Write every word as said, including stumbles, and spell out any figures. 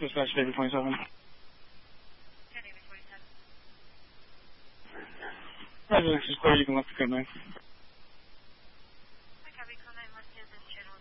Dispatch David twenty-seven. ten David twenty-seven. Residence is clear, you can lift the code nine. I copy, call nine, left is channel